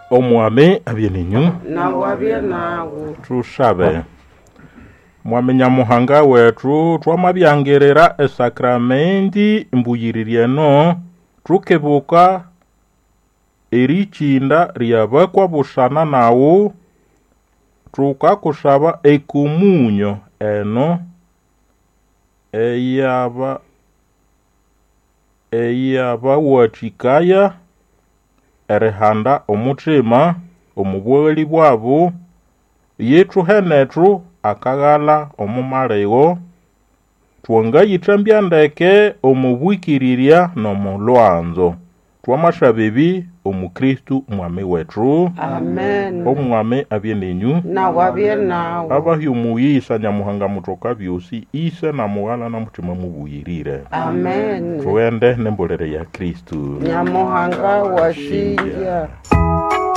Omwami abye ninyu na wabye nawe. tushabe. Mwami Nyamuhanga wetu twamabyangerera esakramenti mbuyiririeno tukebuka erichinda ryabakwa busana nawu tukakushaba ekumunyo eno eyaba watikaya erihanda omutima omubweli bwabo yetu henetru akagala omumalego twangayitambya ndeke omubwikiriria nomulwanzo twamashabebi omukristu mwami wetu. Amen. Omwami abye ninyu na wabye nawe. abahyumuyisa Nyamuhanga mutoka byosi ise na mugala na mutima mubuyirire. Amen. Tuende nembolere ya Kristu. Nyamuhanga washinja.